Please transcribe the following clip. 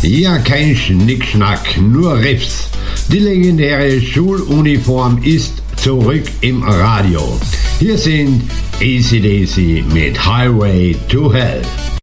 Ja, kein Schnickschnack, nur Riffs. Die legendäre Schuluniform ist zurück im Radio. Hier sind AC/DC mit Highway to Hell.